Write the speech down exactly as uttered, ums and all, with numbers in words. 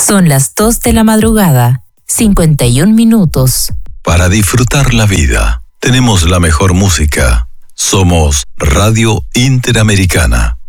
Son las dos de la madrugada, cincuenta y un minutos. Para disfrutar la vida, tenemos la mejor música. Somos Radio Interamericana.